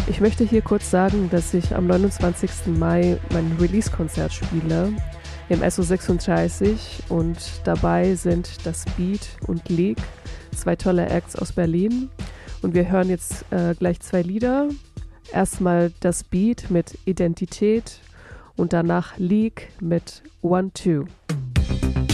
Ich möchte hier kurz sagen, dass ich am 29. Mai mein Release-Konzert spiele im SO36 und dabei sind das Beat und Leak, zwei tolle Acts aus Berlin. Und wir hören jetzt gleich zwei Lieder. Erstmal das Beat mit Identität und danach Leak mit One Two.